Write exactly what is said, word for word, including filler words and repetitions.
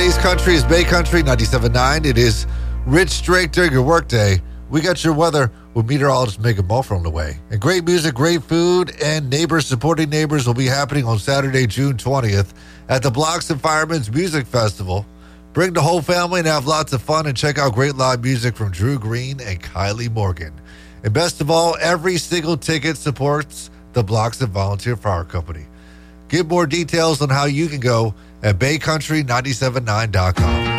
Bay's Country is Bay Country ninety-seven point nine. It is Rich Drake during your workday. We got your weather with meteorologist Megan Mulfer on the way. And great music, great food, and neighbors supporting neighbors will be happening on Saturday, June twentieth at the Blocks and Firemen's Music Festival. Bring the whole family and have lots of fun and check out great live music from Drew Green and Kylie Morgan. And best of all, every single ticket supports the Blocks and Volunteer Fire Company. Get more details on how you can go at bay country nine seven nine dot com.